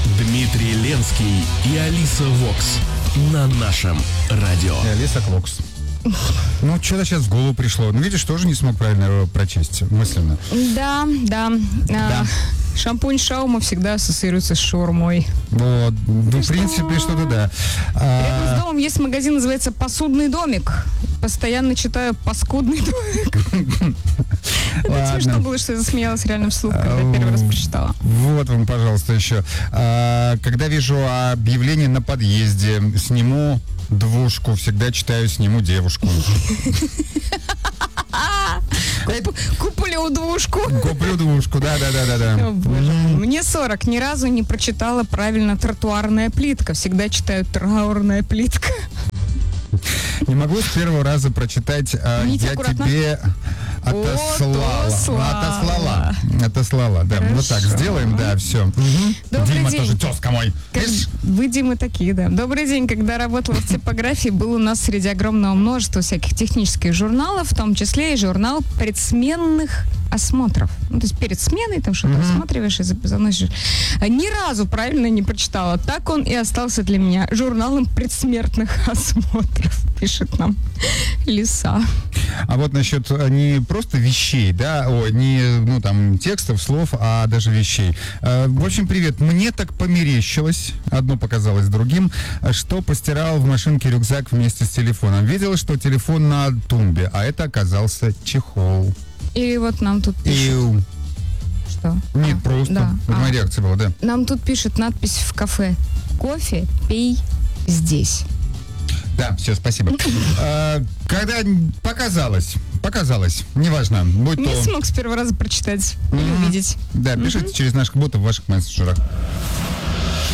Дмитрий Ленский и Алиса Вокс на нашем радио. И Алиса Вокс. Ну, что-то сейчас в голову пришло. Ну, видишь, тоже не смог правильно его прочесть мысленно. Да. Шампунь Шаума всегда ассоциируется с шаурмой. Вот, ну, в принципе, что-то да. Рядом с домом есть магазин, называется «Посудный домик». Постоянно читаю «Паскудный домик». Это смешно было, что я засмеялась реально вслух, когда первый раз прочитала. Вот вам, пожалуйста, еще. Когда вижу объявление на подъезде, сниму двушку, всегда читаю «Сниму девушку». Куплю двушку. Куплю двушку, да. О, боже. Мне 40, ни разу не прочитала правильно «тротуарная плитка». Всегда читаю «траурная плитка». Не могу с первого раза прочитать «Я аккуратно. тебе отослала». Да, Хорошо. вот так сделаем, да, все. Добрый Дима день. тоже тезка мой. Вы, Дима, такие, да. Добрый день. Когда работала в типографии, был у нас среди огромного множества всяких технических журналов, в том числе и журнал предсменных осмотров. Ну, то есть перед сменой там что-то осматриваешь и заносишь. Ни разу правильно не прочитала. Так он и остался для меня журналом предсмертных осмотров, пишет нам Лиса. А вот насчет не просто вещей, да, не там текстов, слов, а даже вещей. В общем, привет. Мне так померещилось, одно показалось другим, что постирал в машинке рюкзак вместе с телефоном. Видел, что телефон на тумбе, а это оказался чехол. И вот нам тут пишут. Что? Нет, просто. Да. Вот моя реакция была, да. Нам тут пишет надпись в кафе: кофе пей здесь. Да, все, спасибо. Когда показалось, неважно, будь Не то... смог с первого раза прочитать или увидеть. Да, пишите через наших ботов в ваших мессенджерах.